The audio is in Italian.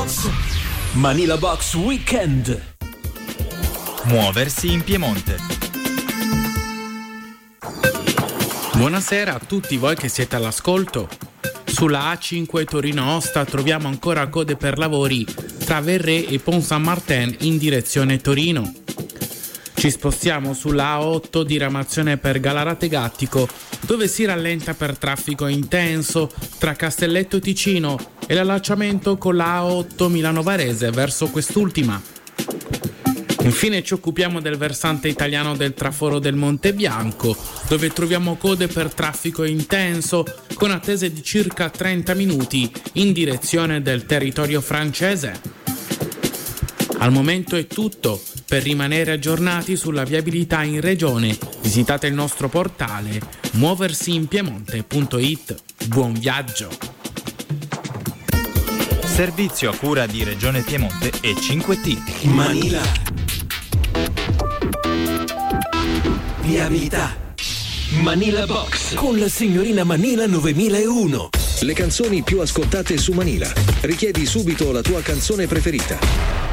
Manila Box Weekend. Muoversi in Piemonte. Buonasera a tutti voi che siete all'ascolto. Sulla A5 Torino-Osta troviamo ancora code per lavori tra Verré e Pont Saint-Martin in direzione Torino. Ci spostiamo sulla A8 diramazione per Galarate Gattico, dove si rallenta per traffico intenso tra Castelletto Ticino e l'allacciamento con la A8 Milano Varese verso quest'ultima. Infine ci occupiamo del versante italiano del traforo del Monte Bianco, dove troviamo code per traffico intenso con attese di circa 30 minuti in direzione del territorio francese. Al momento è tutto. Per rimanere aggiornati sulla viabilità in regione, visitate il nostro portale muoversiinpiemonte.it. Buon viaggio! Servizio a cura di Regione Piemonte e 5T. Manila. Viabilità. Manila Box con la signorina Manila 9001. Le canzoni più ascoltate su Manila. Richiedi subito la tua canzone preferita.